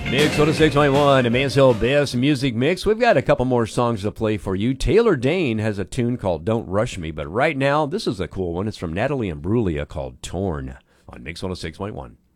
Mix 106.1, the Mansell Best Music Mix. We've got a couple more songs to play for you. Taylor Dane has a tune called Don't Rush Me, but right now, this is a cool one. It's from Natalie Imbruglia called Torn on Mix 106.1.